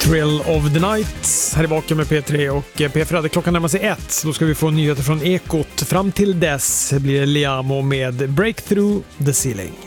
Thrill of the Night här i baken med P3 och P4. Klockan närmar sig 1. Då ska vi få nyheter från Ekot. Fram till dess blir det Liamo med Breakthrough the Ceiling.